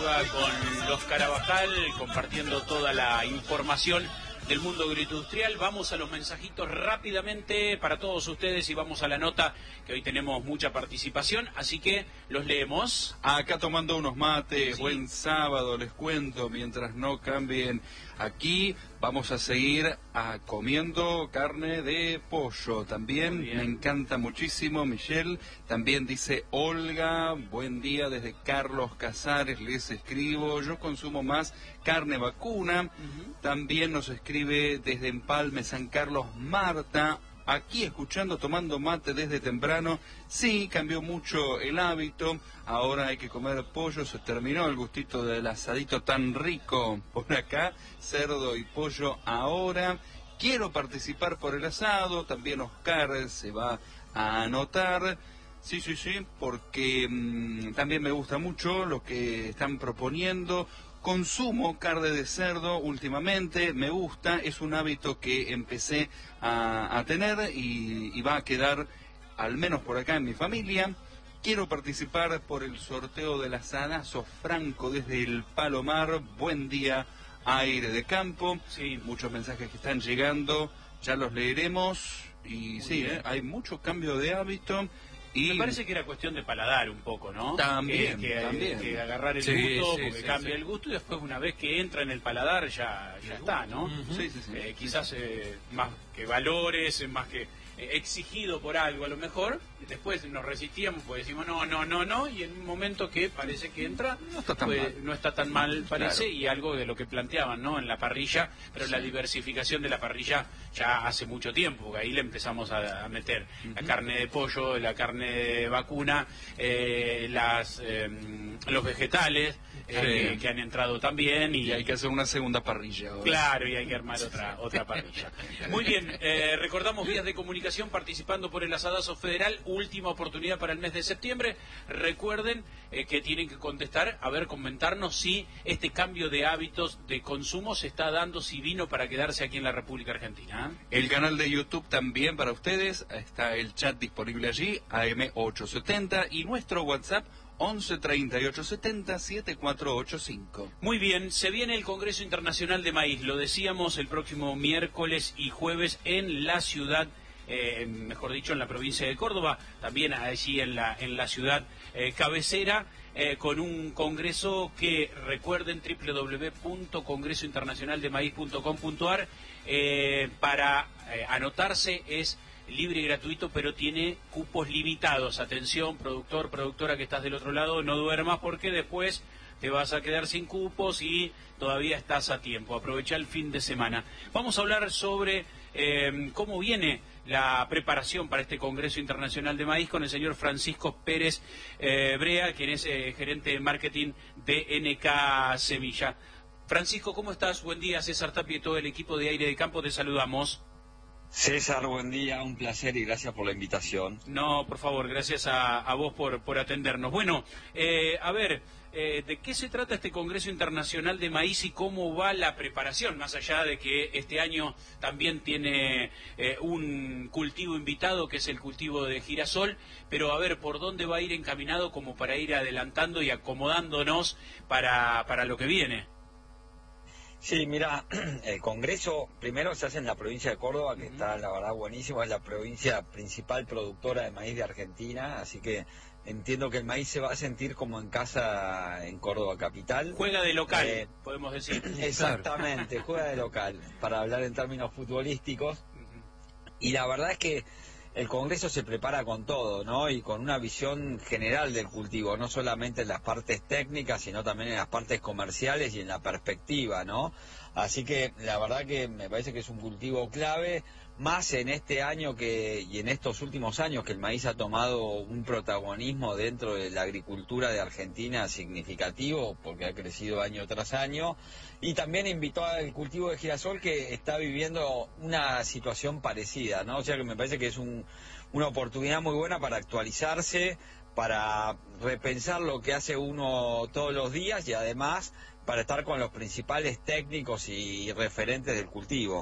exclusiva con los Carabajal, compartiendo toda la información del mundo agroindustrial. Vamos a los mensajitos rápidamente para todos ustedes y vamos a la nota, que hoy tenemos mucha participación, así que los leemos. Acá tomando unos mates, Sí. Buen sábado, les cuento, mientras no cambien aquí, vamos a seguir comiendo carne de pollo, también me encanta muchísimo. Michelle también dice: Olga, buen día desde Carlos Casares, les escribo, yo consumo más carne vacuna. También nos escribe desde Empalme, San Carlos, Marta, aquí escuchando, tomando mate desde temprano. Sí, cambió mucho el hábito, ahora hay que comer pollo, se terminó el gustito del asadito tan rico por acá, cerdo y pollo ahora. Quiero participar por el asado, también Oscar se va a anotar. Sí, porque también me gusta mucho lo que están proponiendo. Consumo carne de cerdo últimamente, me gusta, es un hábito que empecé a tener y va a quedar al menos por acá en mi familia. Quiero participar por el sorteo del asadazo Franco desde el Palomar. Buen día, aire de campo. Sí, muchos mensajes que están llegando, ya los leeremos. Y sí, hay mucho cambio de hábito. Y me parece que era cuestión de paladar un poco, ¿no? También, que agarrar el gusto, porque cambia el gusto y después una vez que entra en el paladar ya está, ¿no? Quizás más que valores, más que exigido por algo a lo mejor, después nos resistíamos, pues decimos no, y en un momento que parece que entra, no está tan mal, parece, claro. Y algo de lo que planteaban, ¿no? En la parrilla, pero la diversificación de la parrilla ya hace mucho tiempo, porque ahí le empezamos a meter la carne de pollo, la carne de vacuna, los vegetales, que han entrado también, y hay que hacer una segunda parrilla ahora. Claro, y hay que armar otra parrilla. Muy bien, recordamos vías de comunicación participando por el asadazo federal, última oportunidad para el mes de septiembre. Recuerden que tienen que contestar, comentarnos si este cambio de hábitos de consumo se está dando, si vino para quedarse aquí en la República Argentina. El canal de YouTube también para ustedes, está el chat disponible allí, AM870, y nuestro WhatsApp 11 38 70 7485. Muy bien, se viene el Congreso Internacional de Maíz, lo decíamos, el próximo miércoles y jueves en la ciudad, mejor dicho, en la provincia de Córdoba, también allí en la ciudad cabecera, con un congreso que, recuerden, www.congresointernacionaldemaíz.com.ar, para anotarse es libre y gratuito, pero tiene cupos limitados. Atención, productor, productora que estás del otro lado, no duermas porque después te vas a quedar sin cupos y todavía estás a tiempo. Aprovecha el fin de semana. Vamos a hablar sobre cómo viene la preparación para este Congreso Internacional de Maíz con el señor Francisco Pérez Brea, quien es gerente de marketing de NK Semilla. Francisco, ¿cómo estás? Buen día. César Tapia y todo el equipo de Aire de Campo, te saludamos. César, buen día, un placer y gracias por la invitación. No, por favor, gracias a vos por atendernos. Bueno, ¿de qué se trata este Congreso Internacional de Maíz y cómo va la preparación? Más allá de que este año también tiene un cultivo invitado, que es el cultivo de girasol, pero ¿por dónde va a ir encaminado como para ir adelantando y acomodándonos para lo que viene? Sí, mira, el Congreso primero se hace en la provincia de Córdoba, que está, la verdad, buenísimo. Es la provincia principal productora de maíz de Argentina, así que entiendo que el maíz se va a sentir como en casa en Córdoba capital. Juega de local, podemos decir. Exactamente, juega de local, para hablar en términos futbolísticos. Y la verdad es que el Congreso se prepara con todo, ¿no? Y con una visión general del cultivo, no solamente en las partes técnicas, sino también en las partes comerciales y en la perspectiva, ¿no? Así que la verdad que me parece que es un cultivo clave, más en este año y en estos últimos años que el maíz ha tomado un protagonismo dentro de la agricultura de Argentina significativo, porque ha crecido año tras año, y también invitó al cultivo de girasol, que está viviendo una situación parecida, ¿no? O sea que me parece que es una oportunidad muy buena para actualizarse, para repensar lo que hace uno todos los días y además para estar con los principales técnicos y referentes del cultivo.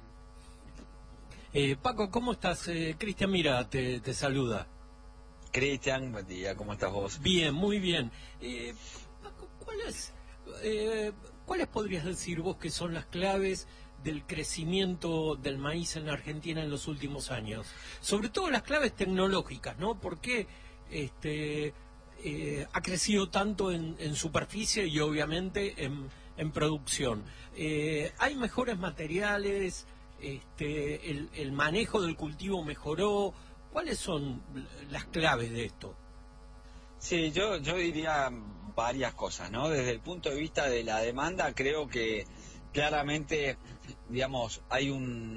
Paco, ¿cómo estás? Cristian Mira te saluda. Cristian, buen día, ¿cómo estás vos? Bien, muy bien. Paco, ¿cuál ¿cuáles podrías decir vos que son las claves del crecimiento del maíz en la Argentina en los últimos años? Sobre todo las claves tecnológicas, ¿no? ¿Por qué ha crecido tanto en superficie y obviamente en producción? ¿Hay mejores materiales? ¿El manejo del cultivo mejoró? ¿Cuáles son las claves de esto? Sí, yo diría varias cosas, ¿no? Desde el punto de vista de la demanda, creo que claramente, digamos, hay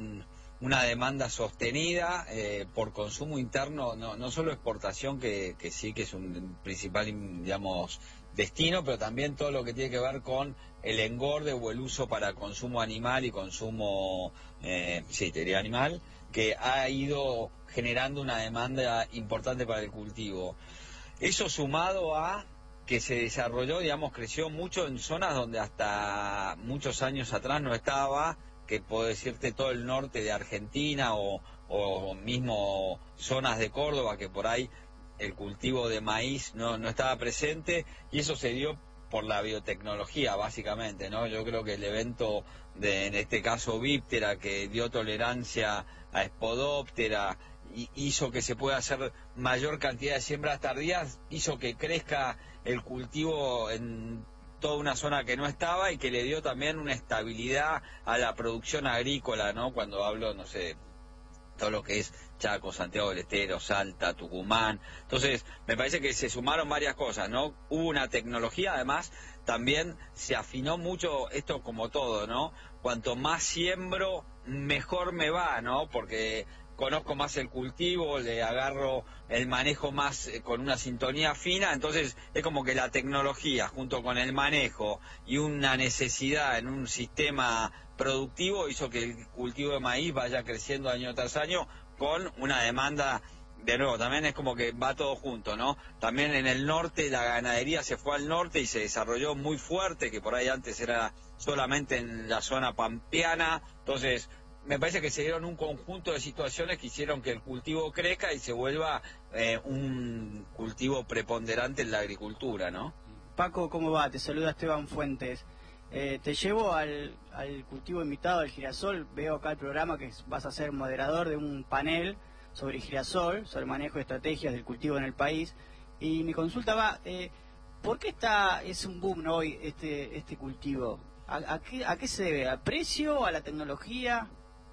una demanda sostenida por consumo interno, no solo exportación, que sí que es un principal, digamos, destino, pero también todo lo que tiene que ver con el engorde o el uso para consumo animal y consumo, te diría animal, que ha ido generando una demanda importante para el cultivo. Eso sumado a que se desarrolló, digamos, creció mucho en zonas donde hasta muchos años atrás no estaba, que puedo decirte todo el norte de Argentina o mismo zonas de Córdoba, que por ahí el cultivo de maíz no estaba presente, y eso se dio por la biotecnología, básicamente, ¿no? Yo creo que el evento en este caso Víptera, que dio tolerancia a Spodoptera, hizo que se pueda hacer mayor cantidad de siembras tardías, hizo que crezca el cultivo en toda una zona que no estaba y que le dio también una estabilidad a la producción agrícola, ¿no? Cuando hablo, no sé, todo lo que es Chaco, Santiago del Estero, Salta, Tucumán. Entonces, me parece que se sumaron varias cosas, ¿no? Hubo una tecnología, además, también se afinó mucho esto como todo, ¿no? Cuanto más siembro, mejor me va, ¿no? Porque conozco más el cultivo, le agarro el manejo más con una sintonía fina, entonces es como que la tecnología junto con el manejo y una necesidad en un sistema productivo hizo que el cultivo de maíz vaya creciendo año tras año con una demanda. De nuevo, también es como que va todo junto, ¿no? También en el norte la ganadería se fue al norte y se desarrolló muy fuerte, que por ahí antes era solamente en la zona pampeana. Entonces, me parece que se dieron un conjunto de situaciones que hicieron que el cultivo crezca y se vuelva un cultivo preponderante en la agricultura, ¿no? Paco, ¿cómo va? Te saluda Esteban Fuentes. Te llevo al cultivo invitado, al girasol. Veo acá el programa que vas a ser moderador de un panel sobre girasol, sobre manejo de estrategias del cultivo en el país. Y mi consulta va, ¿por qué es un boom, ¿no, hoy este cultivo? ¿A qué se debe? ¿Al precio? ¿A la tecnología?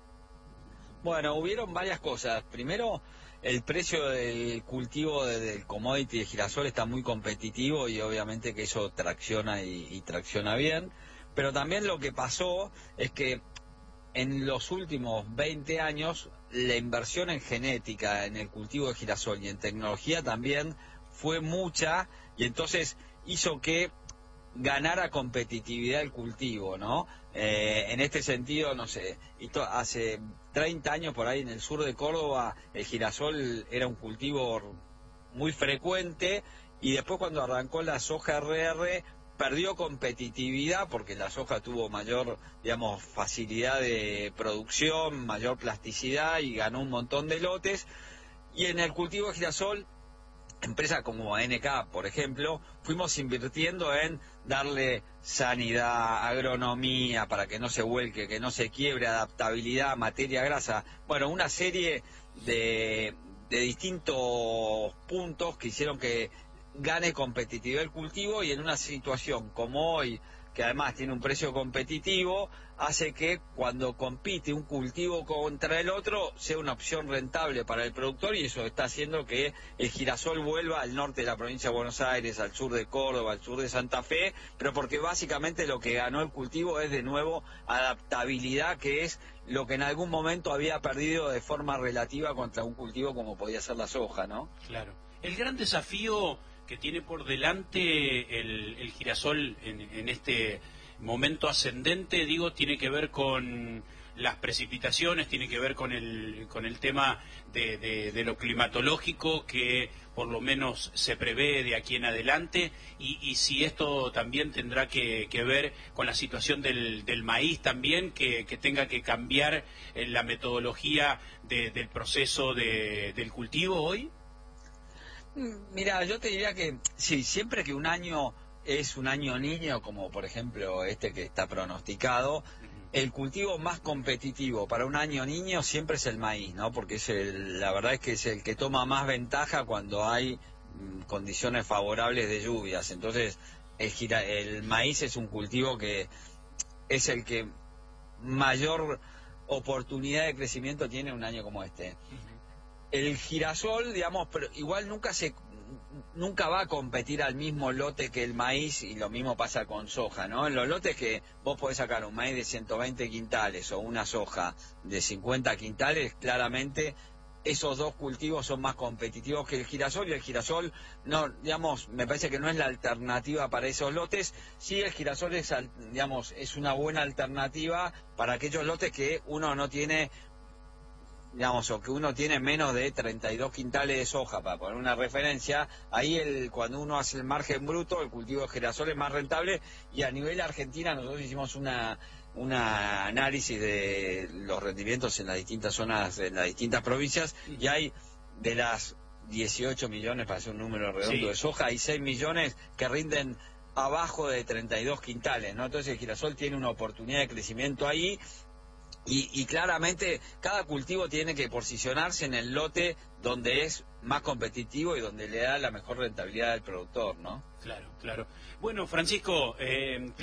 Bueno, hubieron varias cosas. Primero, el precio del cultivo del commodity de girasol está muy competitivo y obviamente que eso tracciona y tracciona bien. Pero también lo que pasó es que en los últimos 20 años la inversión en genética, en el cultivo de girasol y en tecnología también fue mucha, y entonces hizo que ganara competitividad el cultivo, ¿no? En este sentido, no sé, hace 30 años por ahí en el sur de Córdoba el girasol era un cultivo muy frecuente, y después cuando arrancó la soja RR perdió competitividad porque la soja tuvo mayor, digamos, facilidad de producción, mayor plasticidad y ganó un montón de lotes. Y en el cultivo de girasol, empresas como ANK, por ejemplo, fuimos invirtiendo en darle sanidad, agronomía, para que no se vuelque, que no se quiebre, adaptabilidad, materia grasa. Bueno, una serie de distintos puntos que hicieron que gane competitividad el cultivo, y en una situación como hoy, que además tiene un precio competitivo, hace que cuando compite un cultivo contra el otro sea una opción rentable para el productor, y eso está haciendo que el girasol vuelva al norte de la provincia de Buenos Aires, al sur de Córdoba, al sur de Santa Fe, pero porque básicamente lo que ganó el cultivo es de nuevo adaptabilidad, que es lo que en algún momento había perdido de forma relativa contra un cultivo como podía ser la soja, ¿no? Claro. El gran desafío que tiene por delante el girasol en este momento ascendente, digo, tiene que ver con las precipitaciones, tiene que ver con el tema de lo climatológico, que por lo menos se prevé de aquí en adelante, y si esto también tendrá que ver con la situación del maíz también, que tenga que cambiar la metodología del proceso del cultivo hoy. Mira, yo te diría que sí, siempre que un año es un año niño, como por ejemplo este que está pronosticado, el cultivo más competitivo para un año niño siempre es el maíz, ¿no? Porque la verdad es que es el que toma más ventaja cuando hay condiciones favorables de lluvias. Entonces, el maíz es un cultivo que es el que mayor oportunidad de crecimiento tiene un año como este. El girasol, digamos, pero igual nunca va a competir al mismo lote que el maíz, y lo mismo pasa con soja, ¿no? En los lotes que vos podés sacar un maíz de 120 quintales o una soja de 50 quintales, claramente esos dos cultivos son más competitivos que el girasol, y el girasol, no, digamos, me parece que no es la alternativa para esos lotes. Sí, el girasol es, digamos, es una buena alternativa para aquellos lotes que uno no tiene, digamos, o que uno tiene menos de 32 quintales de soja, para poner una referencia. Ahí cuando uno hace el margen bruto, el cultivo de girasol es más rentable, y a nivel Argentina nosotros hicimos una análisis de los rendimientos en las distintas zonas, en las distintas provincias, y hay de las 18 millones, para hacer un número redondo, de soja, hay 6 millones que rinden abajo de 32 quintales, ¿no? Entonces el girasol tiene una oportunidad de crecimiento ahí. Y claramente cada cultivo tiene que posicionarse en el lote donde es más competitivo y donde le da la mejor rentabilidad al productor, ¿no? Claro, claro. Bueno, Francisco,